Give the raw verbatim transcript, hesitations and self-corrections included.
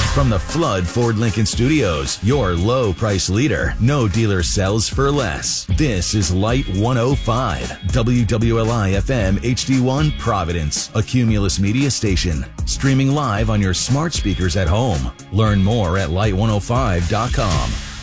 From the Flood Ford Lincoln Studios, your low price leader, no dealer sells for less. This is Light one oh five, W W L I F M H D one Providence, a Cumulus media station. Streaming live on your smart speakers at home. Learn more at light one oh five dot com.